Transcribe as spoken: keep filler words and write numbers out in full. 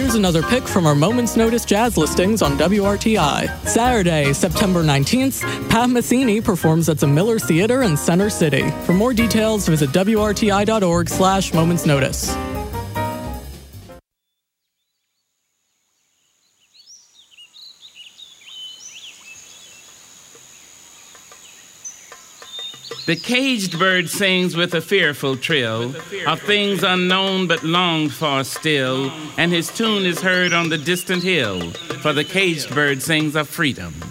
Here's another pick from our Moment's Notice jazz listings on W R T I. Saturday, September nineteenth, Pat Metheny performs at the Miller Theater in Center City. For more details, visit W R T I dot org slash Moment's Notice. The caged bird sings with a fearful trill of things unknown but longed for still, and his tune is heard on the distant hill, for the caged bird sings of freedom.